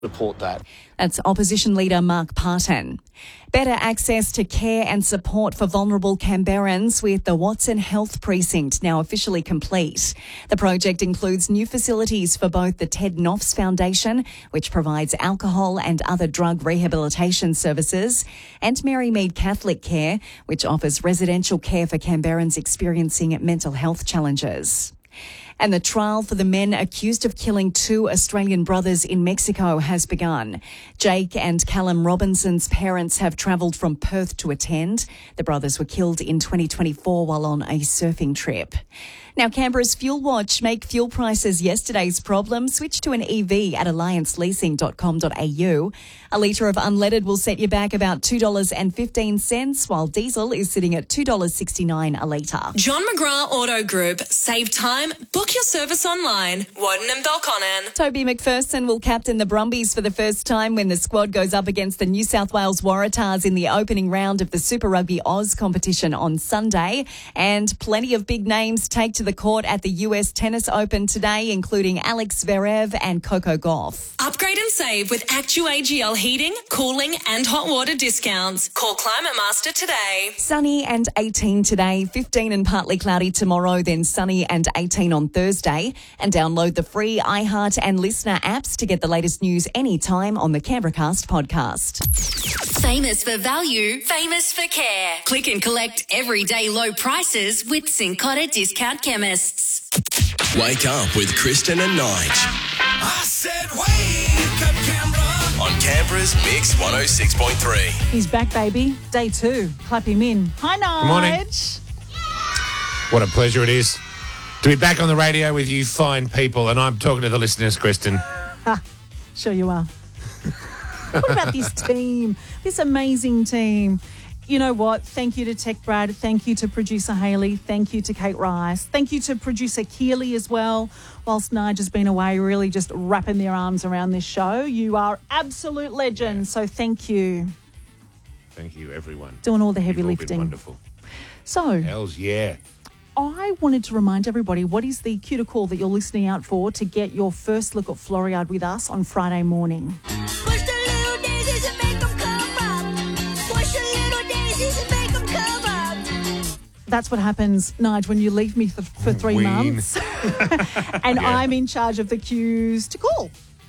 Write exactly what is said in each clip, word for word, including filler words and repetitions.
report that. That's Opposition Leader Mark Parton. Better access to care and support for vulnerable Canberrans with the Watson Health Precinct now officially complete. The project includes new facilities for both the Ted Noffs Foundation, which provides alcohol and other drug rehabilitation services, and Mary Mead Catholic Care, which offers residential care for Canberrans experiencing mental health challenges. And the trial for the men accused of killing two Australian brothers in Mexico has begun. Jake and Callum Robinson's parents have travelled from Perth to attend. The brothers were killed in twenty twenty-four while on a surfing trip. Now, Canberra's Fuel Watch make fuel prices yesterday's problem. Switch to an E V at alliance leasing dot com dot a u. A litre of unleaded will set you back about two dollars fifteen, while diesel is sitting at two dollars sixty-nine a litre. John McGrath Auto Group. Save time. Book your service online. Woden and Belconnen. Toby McPherson will captain the Brumbies for the first time when the squad goes up against the New South Wales Waratahs in the opening round of the Super Rugby Oz competition on Sunday. And plenty of big names take to the court at the U S Tennis Open today, including Alex Zverev and Coco Gauff. Upgrade and save with ActuAGL heating, cooling and hot water discounts. Call Climate Master today. Sunny and eighteen today, fifteen and partly cloudy tomorrow, then sunny and eighteen on Thursday. And download the free iHeart and Listener apps to get the latest news anytime on the Canberracast podcast. Famous for value, famous for care. Click and collect everyday low prices with Cincotta Discount Chemists. Wake up with Kristen and Nige. I said wake up, Canberra. On Canberra's Mix one oh six point three. He's back, baby. Day two. Clap him in. Hi, Nige. Good morning. What a pleasure it is to be back on the radio with you fine people. And I'm talking to the listeners, Kristen. Ha, sure you are. What about this team? This amazing team. You know what? Thank you to Tech Brad. Thank you to producer Hayley. Thank you to Kate Rice. Thank you to producer Keely as well. Whilst Nige has been away, really just wrapping their arms around this show. You are absolute legends. So thank you. Thank you, everyone. Doing all the heavy You've all lifting. been wonderful. So, Hells yeah. I wanted to remind everybody, what is the cue to call that you're listening out for to get your first look at Floriade with us on Friday morning? Push the little daisies and make them come up. Push the little daisies and make them come up. That's what happens, Nige, when you leave me for, for three Ween. months. and Yeah. I'm in charge of the cues to call.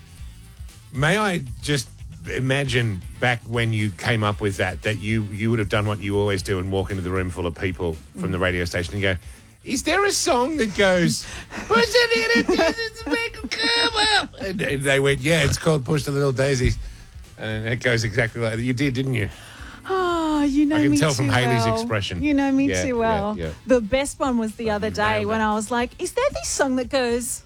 May I just imagine back when you came up with that, that you, you would have done what you always do and walk into the room full of people from the radio station and go, is there a song that goes, push the little daisies and make them come up? And they went, yeah, it's called Push the Little Daisies. And it goes exactly like that. You did, didn't you? Oh, you know I can me tell too from Hayley's well. expression. You know me Yeah, too yeah, well. yeah. The best one was the other day nailed when it. I was like, is there this song that goes,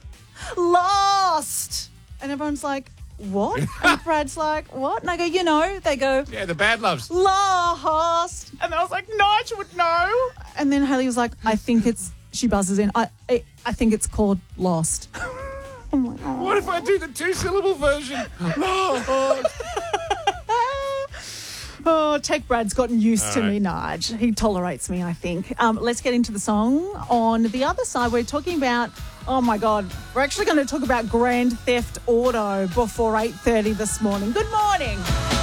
Lost? And everyone's like, what? And Brad's like, what? And I go, you know, they go, Yeah, the Bad Loves. Lost. And I was like, Nige would know. And then Hayley was like, I think it's, she buzzes in, I I, I think it's called Lost. I'm like, oh. What if I do the two-syllable version? No. Oh, Tech Brad's gotten used All to right. me, Nige. He tolerates me, I think. Um, let's get into the song. On the other side, we're talking about, oh my God, we're actually going to talk about Grand Theft Auto before eight thirty this morning. Good morning.